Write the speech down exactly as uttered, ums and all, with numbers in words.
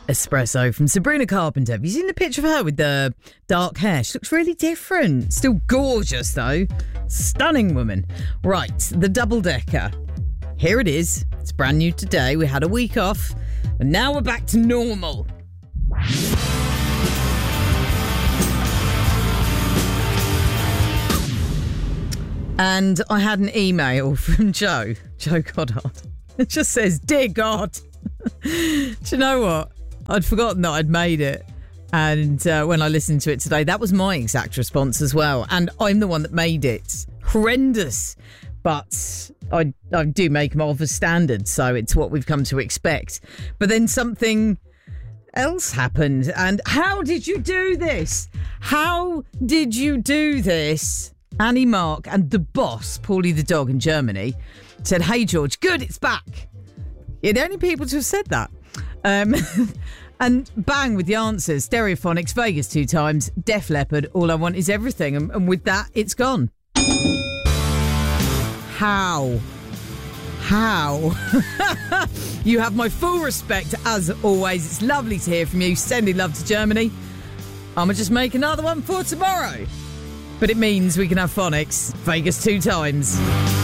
Espresso from Sabrina Carpenter. Have you seen the picture of her with the dark hair? She looks really different. Still gorgeous, though. Stunning woman. Right, the double-decker. Here it is. It's brand new today. We had a week off, and now we're back to normal. And I had an email from Joe, Joe Goddard. It just says, "Dear God." Do you know what? I'd forgotten that I'd made it. And uh, when I listened to it today, that was my exact response as well. And I'm the one that made it. Horrendous. But I, I do make them of a standard, so it's what we've come to expect. But then something else happened. And how did you do this? How did you do this? Annie Mark and the boss, Paulie the dog in Germany, said, "Hey, George, good, it's back." You're the only people to have said that. Um, and bang with the answers. Stereophonics, Vegas two times, Def Leppard, All I Want Is Everything. And, and with that, it's gone. How? How? You have my full respect, as always. It's lovely to hear from you. Sending love to Germany. I'm going to just make another one for tomorrow. But it means we can have phonics, Vegas two times.